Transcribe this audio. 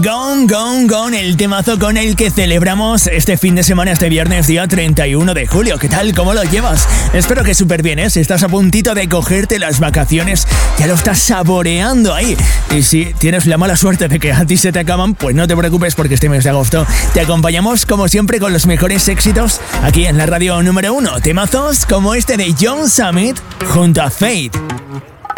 Gone, Gone, Gone, el temazo con el que celebramos este fin de semana, este viernes día 31 de julio. ¿Qué tal? ¿Cómo lo llevas? Espero que súper bien, ¿eh? Si estás a puntito de cogerte las vacaciones, ya lo estás saboreando ahí. Y si tienes la mala suerte de que a ti se te acaban, pues no te preocupes porque este mes de agosto te acompañamos como siempre con los mejores éxitos aquí en la radio número 1. Temazos como este de John Summit junto a Fate.